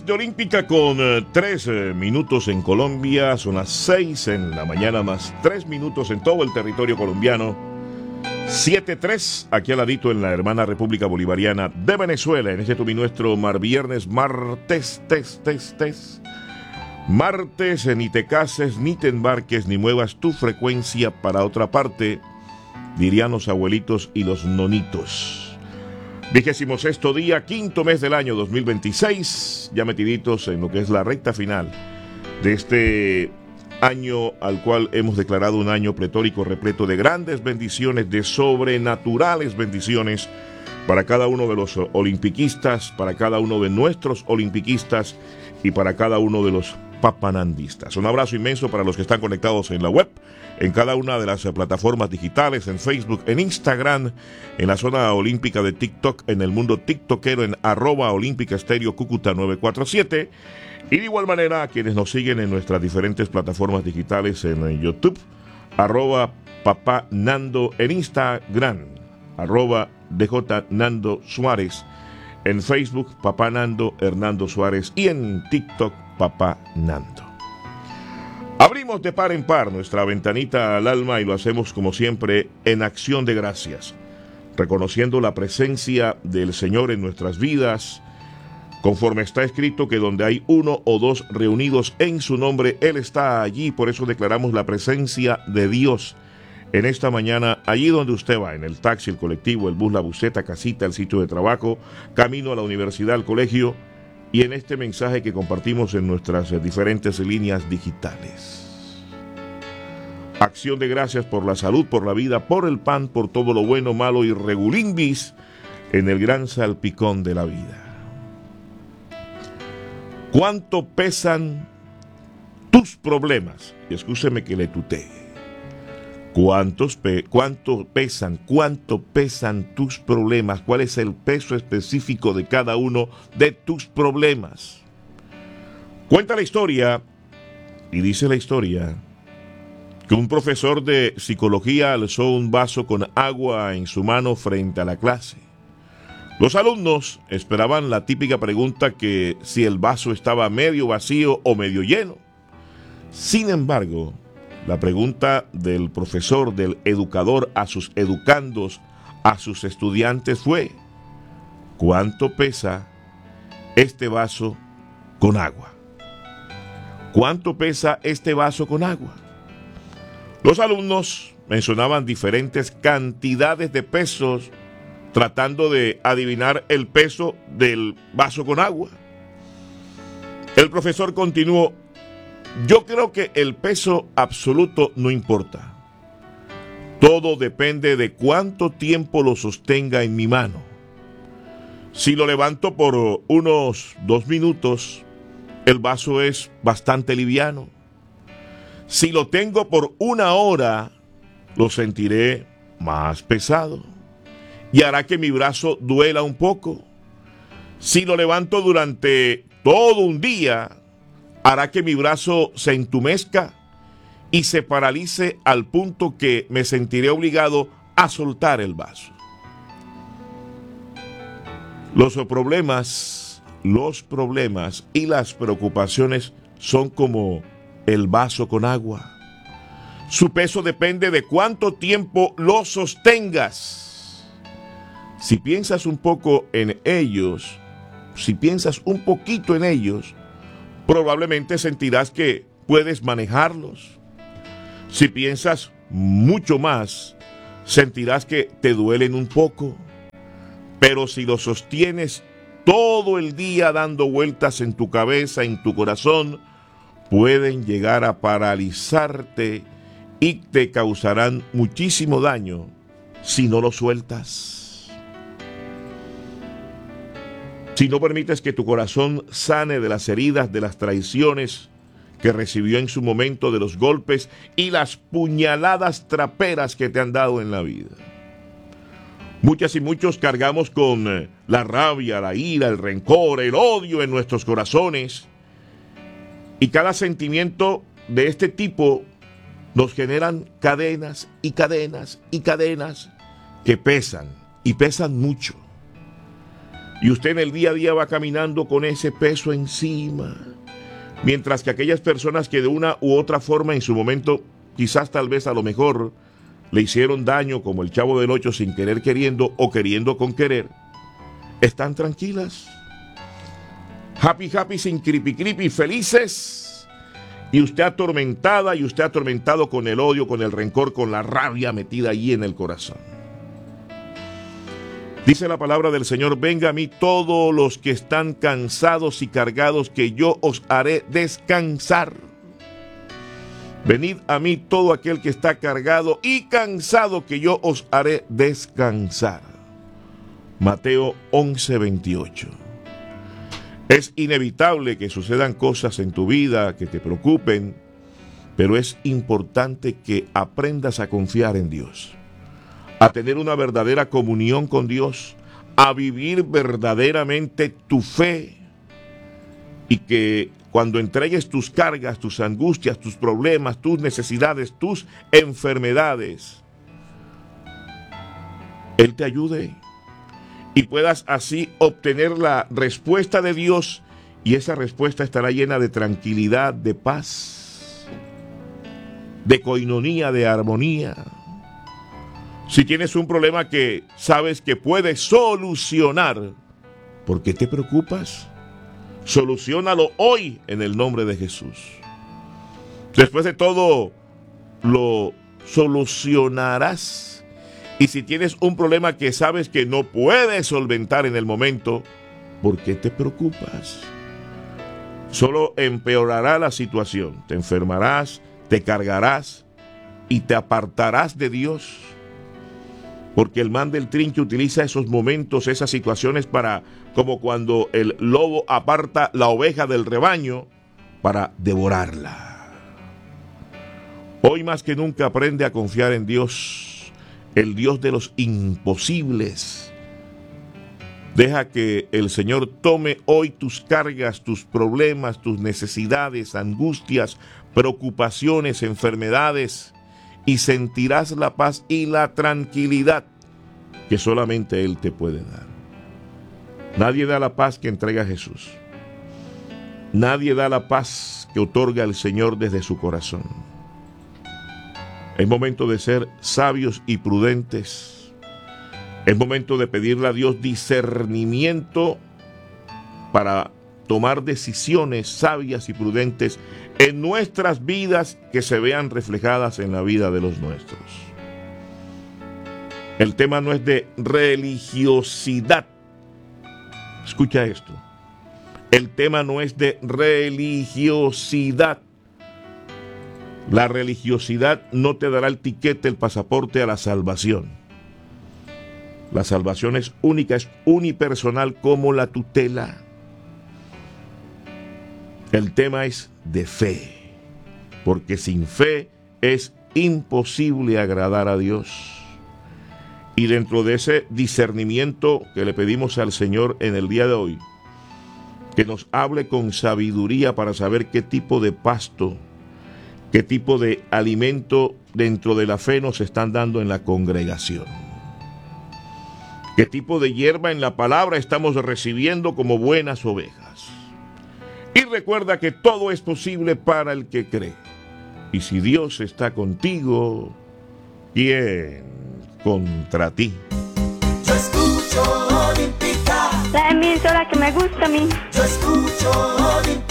tarde olímpica con 3 minutos en Colombia, son las 6 en la mañana más 3 minutos en todo el territorio colombiano. 7:03 aquí al ladito en la hermana República Bolivariana de Venezuela, en este tu nuestro viernes, martes, martes, ni te cases, ni te embarques, ni muevas tu frecuencia para otra parte, dirían los abuelitos y los nonitos. 26º día, quinto mes del año 2026, ya metiditos en lo que es la recta final de este año al cual hemos declarado un año pletórico, repleto de grandes bendiciones, de sobrenaturales bendiciones para cada uno de los olimpiquistas, para cada uno de nuestros olimpiquistas y para cada uno de los papanandistas. Un abrazo inmenso para los que están conectados en la web, en cada una de las plataformas digitales, en Facebook, en Instagram, en la zona olímpica de TikTok, en el mundo tiktokero, en @olímpica estéreo Cúcuta 947, y de igual manera a quienes nos siguen en nuestras diferentes plataformas digitales, en YouTube, @papanando, en Instagram, @DJ Nando Suárez, en Facebook, Papá Nando Hernando Suárez, y en TikTok, Papá Nando. Abrimos de par en par nuestra ventanita al alma y lo hacemos como siempre en acción de gracias, reconociendo la presencia del Señor en nuestras vidas, conforme está escrito que donde hay uno o dos reunidos en su nombre, Él está allí. Por eso declaramos la presencia de Dios en esta mañana, allí donde usted va, en el taxi, el colectivo, el bus, la buseta, casita, el sitio de trabajo, camino a la universidad, al colegio, y en este mensaje que compartimos en nuestras diferentes líneas digitales. Acción de gracias por la salud, por la vida, por el pan, por todo lo bueno, malo y regulimbis en el gran salpicón de la vida. ¿Cuánto pesan tus problemas? Y escúcheme que le tutee. ¿Cuánto pesan tus problemas? ¿Cuál es el peso específico de cada uno de tus problemas? Cuenta la historia, y dice la historia, que un profesor de psicología alzó un vaso con agua en su mano frente a la clase. Los alumnos esperaban la típica pregunta, que si el vaso estaba medio vacío o medio lleno. Sin embargo, la pregunta del profesor, del educador a sus educandos, a sus estudiantes fue: ¿cuánto pesa este vaso con agua? ¿Cuánto pesa este vaso con agua? Los alumnos mencionaban diferentes cantidades de pesos, tratando de adivinar el peso del vaso con agua. El profesor continuó: yo creo que el peso absoluto no importa. Todo depende de cuánto tiempo lo sostenga en mi mano. Si lo levanto por unos 2 minutos, el vaso es bastante liviano. Si lo tengo por 1 hora, lo sentiré más pesado y hará que mi brazo duela un poco. Si lo levanto durante todo un día, hará que mi brazo se entumezca y se paralice al punto que me sentiré obligado a soltar el vaso. Los problemas y las preocupaciones son como el vaso con agua. Su peso depende de cuánto tiempo lo sostengas. Si piensas un poco en ellos, si piensas un poquito en ellos, probablemente sentirás que puedes manejarlos. Si piensas mucho más, sentirás que te duelen un poco. Pero si los sostienes todo el día dando vueltas en tu cabeza, en tu corazón, pueden llegar a paralizarte y te causarán muchísimo daño si no los sueltas. Si no permites que tu corazón sane de las heridas, de las traiciones que recibió en su momento, de los golpes y las puñaladas traperas que te han dado en la vida. Muchas y muchos cargamos con la rabia, la ira, el rencor, el odio en nuestros corazones. Y cada sentimiento de este tipo nos generan cadenas y cadenas y cadenas que pesan, y pesan mucho. Y usted en el día a día va caminando con ese peso encima. Mientras que aquellas personas que de una u otra forma en su momento, quizás tal vez a lo mejor, le hicieron daño, como el Chavo del Ocho, sin querer queriendo o queriendo con querer, están tranquilas. Happy, happy, sin creepy, felices. Y usted atormentada, y usted atormentado con el odio, con el rencor, con la rabia metida allí en el corazón. Dice la palabra del Señor: venga a mí todos los que están cansados y cargados, que yo os haré descansar. Venid a mí todo aquel que está cargado y cansado, que yo os haré descansar. Mateo 11:28. Es inevitable que sucedan cosas en tu vida que te preocupen, pero es importante que aprendas a confiar en Dios, a tener una verdadera comunión con Dios, a vivir verdaderamente tu fe, y que cuando entregues tus cargas, tus angustias, tus problemas, tus necesidades, tus enfermedades, Él te ayude y puedas así obtener la respuesta de Dios, y esa respuesta estará llena de tranquilidad, de paz, de coinonía, de armonía. Si tienes un problema que sabes que puedes solucionar, ¿por qué te preocupas? Soluciónalo hoy en el nombre de Jesús. Después de todo, lo solucionarás. Y si tienes un problema que sabes que no puedes solventar en el momento, ¿por qué te preocupas? Solo empeorará la situación. Te enfermarás, te cargarás y te apartarás de Dios. Porque el man del trinche utiliza esos momentos, esas situaciones para, como cuando el lobo aparta la oveja del rebaño, para devorarla. Hoy más que nunca aprende a confiar en Dios, el Dios de los imposibles. Deja que el Señor tome hoy tus cargas, tus problemas, tus necesidades, angustias, preocupaciones, enfermedades, y sentirás la paz y la tranquilidad que solamente Él te puede dar. Nadie da la paz que entrega Jesús. Nadie da la paz que otorga el Señor desde su corazón. Es momento de ser sabios y prudentes. Es momento de pedirle a Dios discernimiento para tomar decisiones sabias y prudentes en nuestras vidas, que se vean reflejadas en la vida de los nuestros. El tema no es de religiosidad. Escucha esto. El tema no es de religiosidad. La religiosidad no te dará el tiquete, el pasaporte a la salvación. La salvación es única, es unipersonal como la tutela. El tema es de fe, porque sin fe es imposible agradar a Dios. Y dentro de ese discernimiento que le pedimos al Señor en el día de hoy, que nos hable con sabiduría para saber qué tipo de pasto, qué tipo de alimento dentro de la fe nos están dando en la congregación. ¿Qué tipo de hierba en la palabra estamos recibiendo como buenas ovejas? Y recuerda que todo es posible para el que cree. Y si Dios está contigo, ¿quién contra ti? Yo escucho Olímpica. La emisora que me gusta a mí. Yo escucho Olímpica.